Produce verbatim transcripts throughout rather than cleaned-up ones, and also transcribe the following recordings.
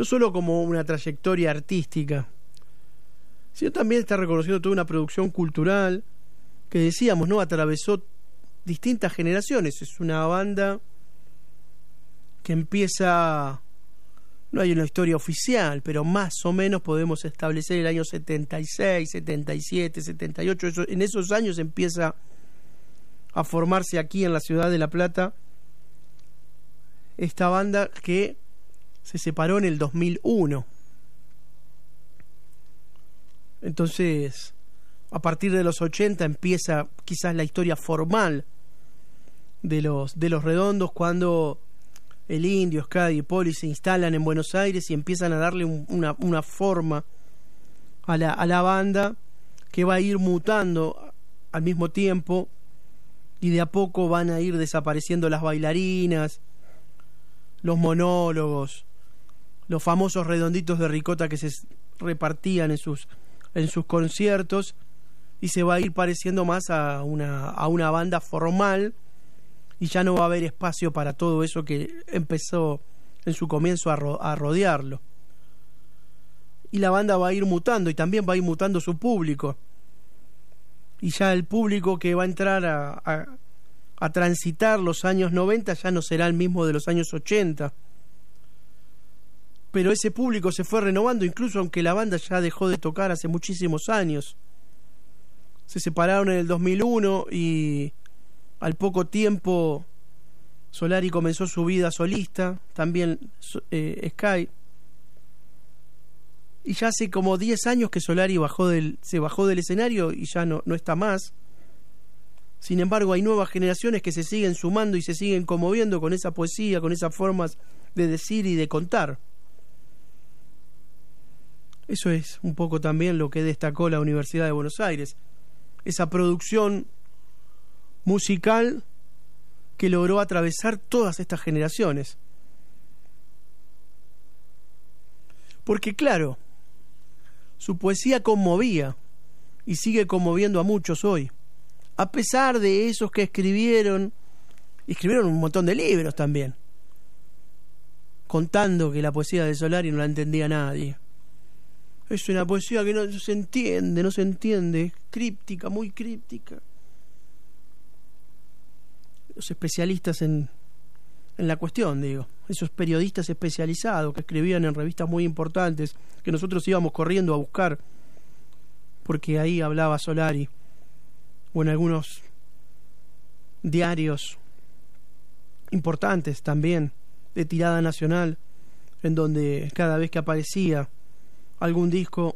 no solo como una trayectoria artística, sino también está reconociendo toda una producción cultural que, decíamos, ¿no?, atravesó distintas generaciones. Es una banda que empieza, no hay una historia oficial, pero más o menos podemos establecer el año setenta y seis, setenta y siete, setenta y ocho. Eso, en esos años empieza a formarse aquí en la ciudad de La Plata esta banda, que se separó en el dos mil uno. Entonces, a partir de los ochenta empieza quizás la historia formal de los, de los Redondos, cuando el Indio, Ska y Poli se instalan en Buenos Aires y empiezan a darle un, una, una forma a la, a la banda, que va a ir mutando al mismo tiempo, y de a poco van a ir desapareciendo las bailarinas, los monólogos, los famosos redonditos de ricota que se repartían en sus, en sus conciertos, y se va a ir pareciendo más a una, a una banda formal, y ya no va a haber espacio para todo eso que empezó en su comienzo a, ro- a rodearlo. Y la banda va a ir mutando, y también va a ir mutando su público, y ya el público que va a entrar a, a, a transitar los años noventa ya no será el mismo de los años ochenta. Pero ese público se fue renovando, incluso aunque la banda ya dejó de tocar hace muchísimos años. Se separaron en el dos mil uno y al poco tiempo Solari comenzó su vida solista, también eh, Sky. Y ya hace como diez años que Solari bajó del, se bajó del escenario y ya no, no está más. Sin embargo, hay nuevas generaciones que se siguen sumando y se siguen conmoviendo con esa poesía, con esas formas de decir y de contar. Eso es un poco también lo que destacó la Universidad de Buenos Aires. Esa producción musical que logró atravesar todas estas generaciones. Porque claro, su poesía conmovía y sigue conmoviendo a muchos hoy. A pesar de esos que escribieron, escribieron un montón de libros también, contando que la poesía de Solari no la entendía nadie. Es una poesía que no se entiende, no se entiende, es críptica, muy críptica. Los especialistas en, en la cuestión, digo, esos periodistas especializados que escribían en revistas muy importantes, que nosotros íbamos corriendo a buscar, porque ahí hablaba Solari, o en algunos diarios importantes también, de tirada nacional, en donde cada vez que aparecía algún disco,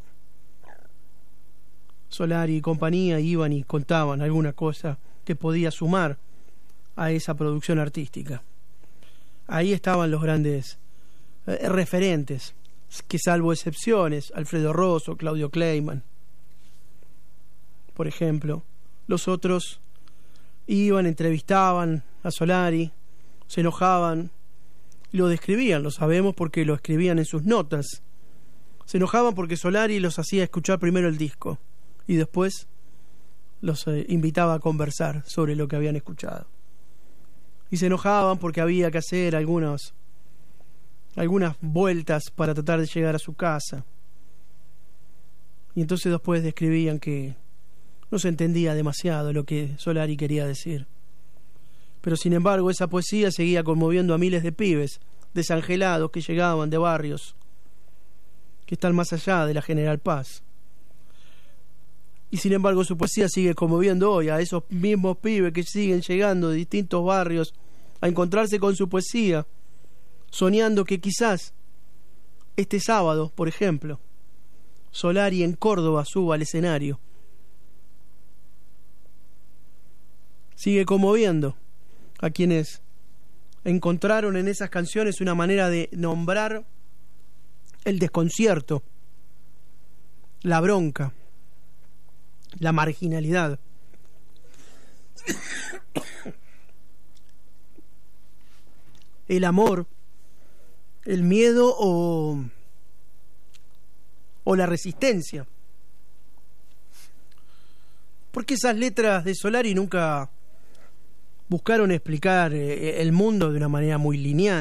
Solari y compañía iban y contaban alguna cosa que podía sumar a esa producción artística. Ahí estaban los grandes eh, referentes, que salvo excepciones, Alfredo Rosso, Claudio Kleiman, por ejemplo. Los otros iban, entrevistaban a Solari, se enojaban, lo describían, lo sabemos porque lo escribían en sus notas. Se enojaban porque Solari los hacía escuchar primero el disco y después los eh, invitaba a conversar sobre lo que habían escuchado. Y se enojaban porque había que hacer algunos, algunas vueltas para tratar de llegar a su casa. Y entonces después describían que no se entendía demasiado lo que Solari quería decir. Pero sin embargo esa poesía seguía conmoviendo a miles de pibes desangelados que llegaban de barrios que están más allá de la General Paz. Y sin embargo su poesía sigue conmoviendo hoy a esos mismos pibes que siguen llegando de distintos barrios a encontrarse con su poesía, soñando que quizás este sábado, por ejemplo, Solari en Córdoba suba al escenario. Sigue conmoviendo a quienes encontraron en esas canciones una manera de nombrar el desconcierto, la bronca, la marginalidad. El amor, el miedo o, o la resistencia. Porque esas letras de Solari nunca buscaron explicar el mundo de una manera muy lineal.